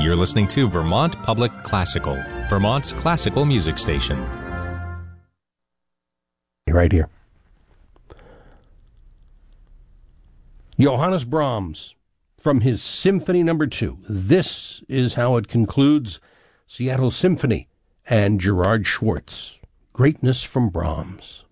You're listening to Vermont Public Classical, Vermont's classical music station. Right here. Johannes Brahms, from his Symphony No. 2. This is how it concludes Seattle Symphony and Gerard Schwartz. Greatness from Brahms.